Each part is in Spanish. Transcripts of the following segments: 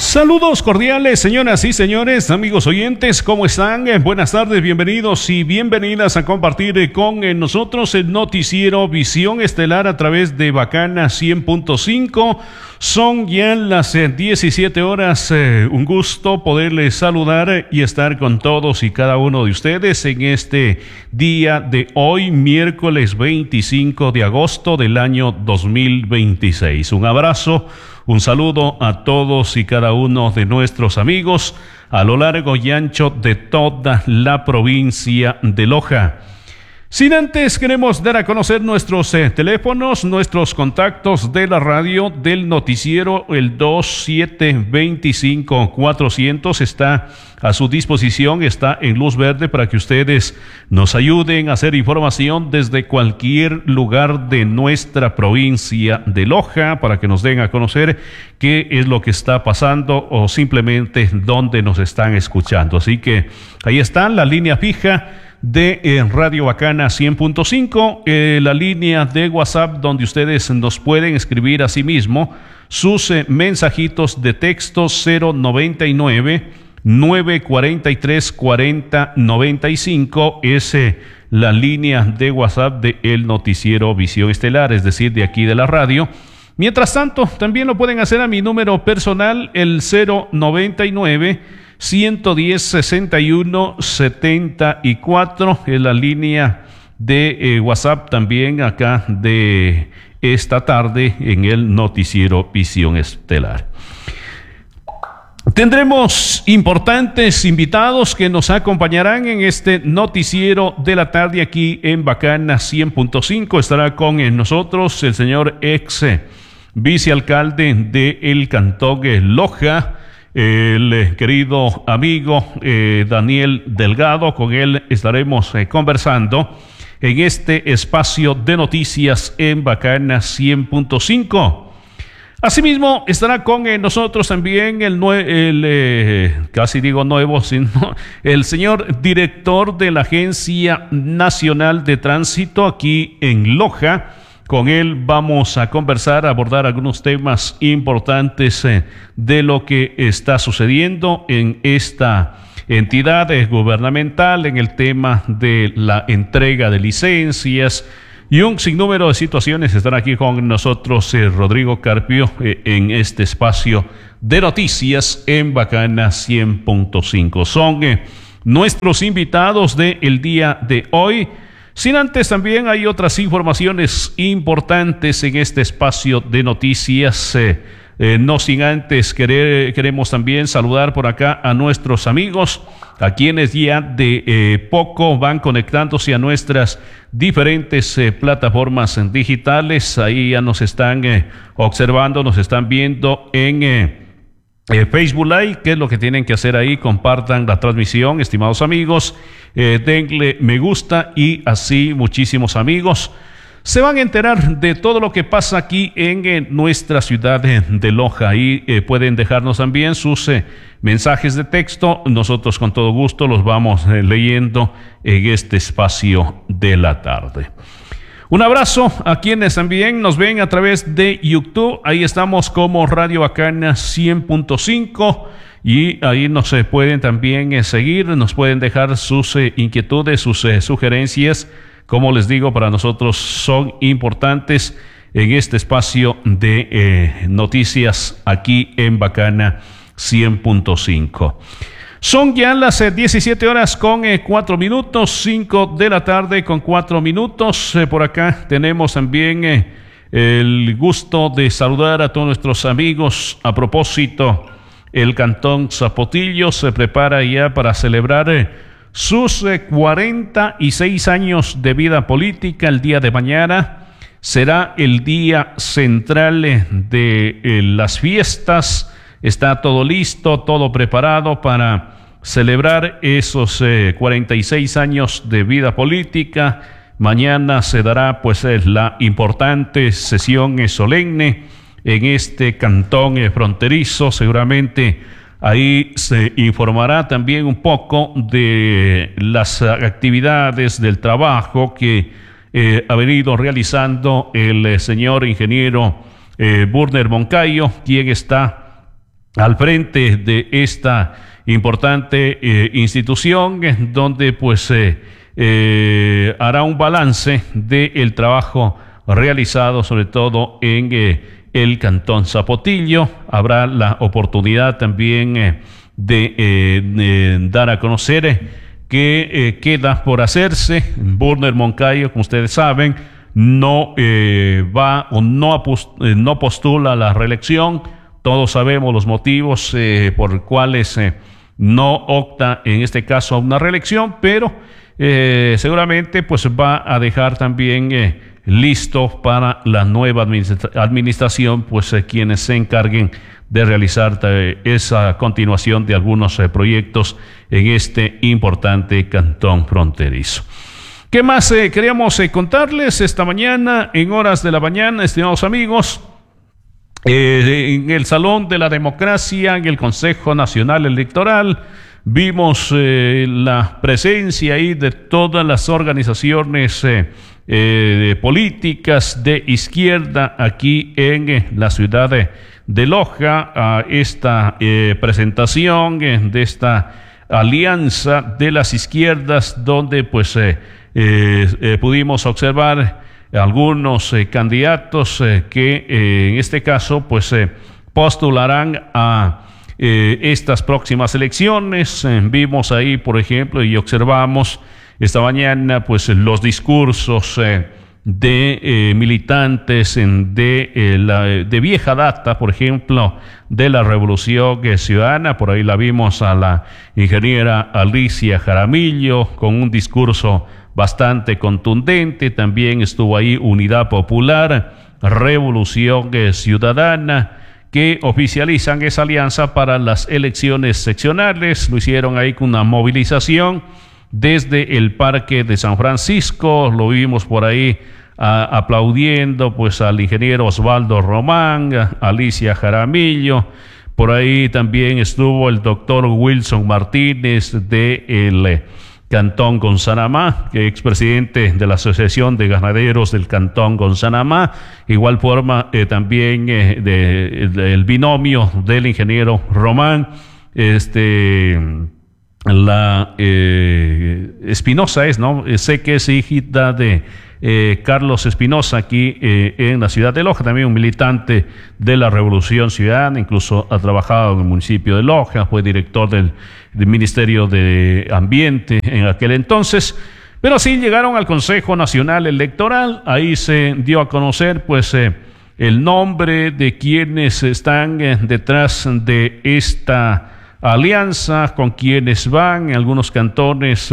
Saludos cordiales, señoras y señores, amigos oyentes, ¿cómo están? Buenas tardes, bienvenidos y bienvenidas a compartir con nosotros el noticiero Visión Estelar a través de Bacana 100.5. Son ya las 17 horas. Un gusto poderles saludar y estar con todos y cada uno de ustedes en este día de hoy, miércoles 25 de agosto del año 2026. Un abrazo. Un saludo a todos y cada uno de nuestros amigos a lo largo y ancho de toda la provincia de Loja. Sin antes, queremos dar a conocer nuestros teléfonos, nuestros contactos de la radio, del noticiero. El 2725-400 está a su disposición, está en luz verde para que ustedes nos ayuden a hacer información desde cualquier lugar de nuestra provincia de Loja, para que nos den a conocer qué es lo que está pasando o simplemente dónde nos están escuchando. Así que ahí está la línea fija de Radio Bacana 100.5, la línea de WhatsApp donde ustedes nos pueden escribir a sí mismo sus mensajitos de texto 099-943-4095, es la línea de WhatsApp de el noticiero Visión Estelar, es decir, de aquí de la radio. Mientras tanto, también lo pueden hacer a mi número personal, el 099-110-61-74, es la línea de WhatsApp también acá de esta tarde en el noticiero Visión Estelar. Tendremos importantes invitados que nos acompañarán en este noticiero de la tarde aquí en Bacana 100.5. Estará con nosotros el señor ex vicealcalde de el cantón Loja, el querido amigo Daniel Delgado. Con él estaremos conversando en este espacio de noticias en Bacana 100.5. Asimismo, estará con nosotros también casi digo nuevo, sino el señor director de la Agencia Nacional de Tránsito aquí en Loja. Con él vamos a conversar, a abordar algunos temas importantes de lo que está sucediendo en esta entidad gubernamental, en el tema de la entrega de licencias y un sinnúmero de situaciones. Están aquí con nosotros Rodrigo Carpio en este espacio de noticias en Bacana 100.5. Son nuestros invitados del día de hoy. Sin antes, también hay otras informaciones importantes en este espacio de noticias. No sin antes queremos también saludar por acá a nuestros amigos, a quienes ya de poco van conectándose a nuestras diferentes plataformas digitales. Ahí ya nos están observando, nos están viendo en Facebook Live. ¿Qué es lo que tienen que hacer ahí? Compartan la transmisión, estimados amigos, denle me gusta y así muchísimos amigos se van a enterar de todo lo que pasa aquí en nuestra ciudad de Loja. Ahí pueden dejarnos también sus mensajes de texto. Nosotros con todo gusto los vamos leyendo en este espacio de la tarde. Un abrazo a quienes también nos ven a través de YouTube. Ahí estamos como Radio Bacana 100.5 y ahí nos pueden también seguir, nos pueden dejar sus inquietudes, sus sugerencias. Como les digo, para nosotros son importantes en este espacio de noticias aquí en Bacana 100.5. Son ya las 17 horas con 4 minutos, 5 de la tarde con 4 minutos. Por acá tenemos también el gusto de saludar a todos nuestros amigos. A propósito, el Cantón Zapotillo se prepara ya para celebrar sus 46 años de vida política. El día de mañana será el día central de las fiestas. Está todo listo, todo preparado para celebrar esos 46 años de vida política. Mañana se dará pues la importante sesión solemne en este cantón fronterizo. Seguramente ahí se informará también un poco de las actividades del trabajo que ha venido realizando el señor ingeniero Burner Moncayo, quien está al frente de esta importante institución, donde pues hará un balance del trabajo realizado, sobre todo en el Cantón Zapotillo. Habrá la oportunidad también de dar a conocer que queda por hacerse. Burner Moncayo, como ustedes saben, no va o no postula la reelección. Todos sabemos los motivos por cuales no opta en este caso a una reelección, pero seguramente pues va a dejar también listo para la nueva administración, pues quienes se encarguen de realizar esa continuación de algunos proyectos en este importante cantón fronterizo. ¿Qué más queríamos contarles esta mañana, en horas de la mañana, estimados amigos? En el Salón de la Democracia, en el Consejo Nacional Electoral, vimos la presencia ahí de todas las organizaciones políticas de izquierda aquí en la ciudad de Loja, a esta presentación de esta alianza de las izquierdas, donde pues pudimos observar algunos candidatos que en este caso pues postularán a estas próximas elecciones. Vimos ahí, por ejemplo, y observamos esta mañana pues los discursos de militantes de vieja data, por ejemplo, de la Revolución Ciudadana. Por ahí la vimos a la ingeniera Alicia Jaramillo con un discurso bastante contundente. También estuvo ahí Unidad Popular, Revolución Ciudadana, que oficializan esa alianza para las elecciones seccionales. Lo hicieron ahí con una movilización desde el Parque de San Francisco. Lo vimos por ahí aplaudiendo pues al ingeniero Osvaldo Román, Alicia Jaramillo. Por ahí también estuvo el doctor Wilson Martínez del Cantón Gonzanamá, que expresidente de la Asociación de Ganaderos del Cantón Gonzanamá. Igual forma también del binomio del ingeniero Román, la Espinosa es, ¿no? Sé que es hijita de Carlos Espinosa, aquí en la ciudad de Loja, también un militante de la Revolución Ciudadana. Incluso ha trabajado en el municipio de Loja, fue director del Ministerio de Ambiente en aquel entonces. Pero sí llegaron al Consejo Nacional Electoral. Ahí se dio a conocer pues el nombre de quienes están detrás de esta alianza, con quienes van. En algunos cantones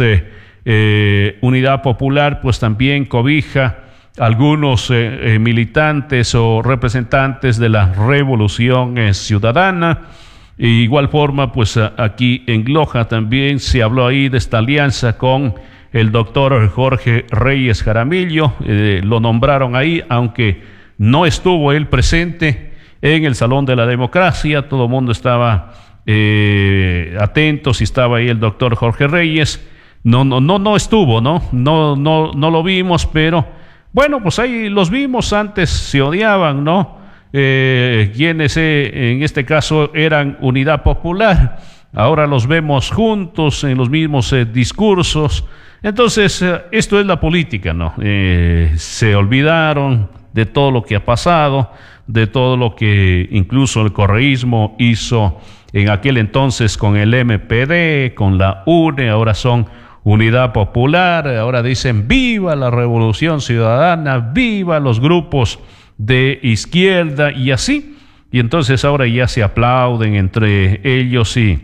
Unidad Popular pues también cobija algunos militantes o representantes de la Revolución Ciudadana. De igual forma pues aquí en Loja también se habló ahí de esta alianza con el doctor Jorge Reyes Jaramillo. Lo nombraron ahí, aunque no estuvo él presente en el Salón de la Democracia. Todo el mundo estaba atento si estaba ahí el doctor Jorge Reyes. No estuvo, no lo vimos, pero bueno, pues ahí los vimos. Antes se odiaban, ¿no? Quienes en este caso eran Unidad Popular, ahora los vemos juntos en los mismos discursos. Entonces esto es la política, ¿no? Se olvidaron de todo lo que ha pasado, de todo lo que incluso el correísmo hizo en aquel entonces con el MPD, con la UNE. Ahora son Unidad Popular, ahora dicen viva la Revolución Ciudadana, viva los grupos de izquierda y así. Y entonces ahora ya se aplauden entre ellos y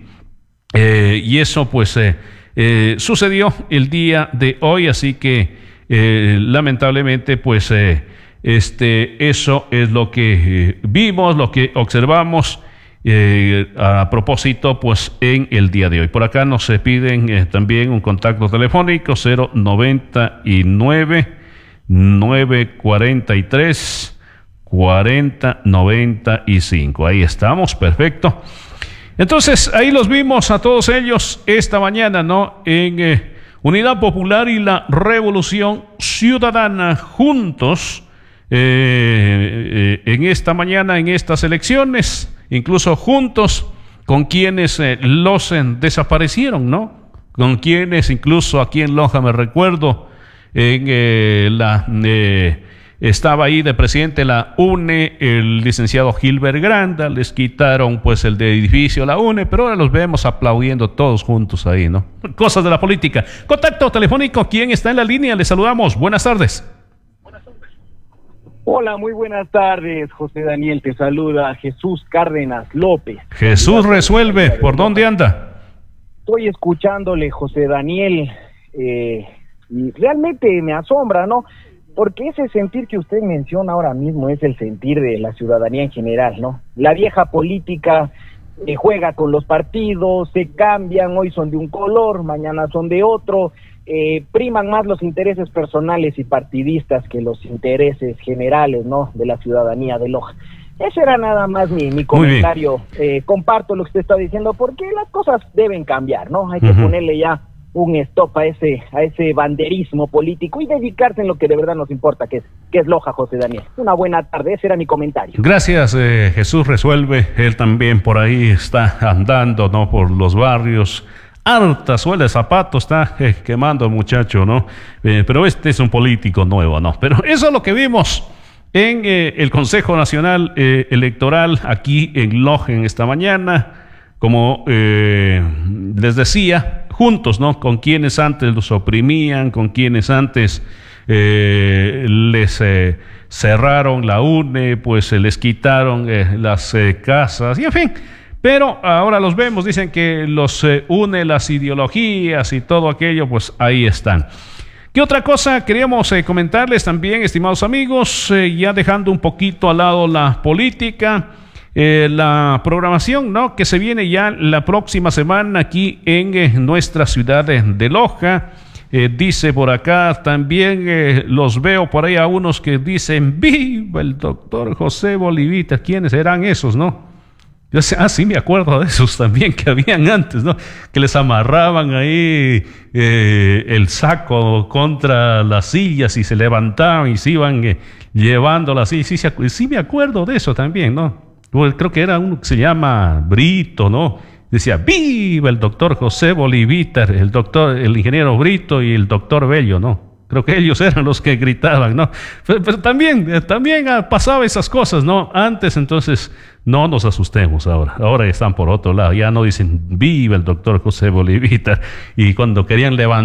eso pues sucedió el día de hoy. Así que lamentablemente pues eso es lo que vimos, lo que observamos a propósito pues en el día de hoy. Por acá nos piden también un contacto telefónico 099 943 4095. Ahí estamos, perfecto. Entonces ahí los vimos a todos ellos esta mañana, ¿no? En Unidad Popular y la Revolución Ciudadana juntos en esta mañana, en estas elecciones. incluso juntos con quienes los desaparecieron, ¿no? Con quienes incluso aquí en Loja me recuerdo, estaba ahí de presidente la UNE el licenciado Gilbert Granda, les quitaron pues el de edificio la UNE, pero ahora los vemos aplaudiendo todos juntos ahí, ¿no? Cosas de la política. Contacto telefónico, ¿quién está en la línea? Les saludamos, buenas tardes. Hola, muy buenas tardes, José Daniel, te saluda Jesús Cárdenas López. Jesús resuelve, ¿por dónde anda? Estoy escuchándole, José Daniel, y realmente me asombra, ¿no? Porque ese sentir que usted menciona ahora mismo es el sentir de la ciudadanía en general, ¿no? La vieja política juega con los partidos, se cambian, hoy son de un color, mañana son de otro, priman más los intereses personales y partidistas que los intereses generales, ¿no? De la ciudadanía de Loja. Ese era nada más mi comentario. Comparto lo que usted está diciendo, porque las cosas deben cambiar, ¿no? Hay que ponerle ya un stop a ese banderismo político y dedicarse en lo que de verdad nos importa, que es Loja, José Daniel. Una buena tarde, ese era mi comentario. Gracias, Jesús resuelve. Él también por ahí está andando, ¿no? Por los barrios. Harta suela de zapato está quemando el muchacho, ¿no? Pero este es un político nuevo, ¿no? Pero eso es lo que vimos en el Consejo Nacional Electoral aquí en Loja en esta mañana. Como les decía, juntos, ¿no? Con quienes antes los oprimían, con quienes antes les cerraron la UNE, pues se les quitaron las casas, y en fin. Pero ahora los vemos, dicen que los une las ideologías y todo aquello, pues ahí están. ¿Qué otra cosa queríamos comentarles también, estimados amigos? Ya dejando un poquito al lado la política, la programación, ¿no? Que se viene ya la próxima semana aquí en nuestra ciudad de Loja. Dice por acá también, los veo por ahí a unos que dicen, ¡viva el doctor José Bolivita! ¿Quiénes eran esos, no? Sí me acuerdo de esos también que habían antes, ¿no? Que les amarraban ahí el saco contra las sillas y se levantaban y se iban llevando las sillas. Sí me acuerdo de eso también, ¿no? Creo que era uno que se llama Brito, ¿no? Decía, ¡viva el doctor José Bolivita! El ingeniero Brito y el doctor Bello, ¿no? Creo que ellos eran los que gritaban, ¿no? Pero también pasaba esas cosas, ¿no? Antes, entonces, no nos asustemos ahora. Ahora están por otro lado. Ya no dicen, ¡viva el doctor José Bolivita! Y cuando querían levantar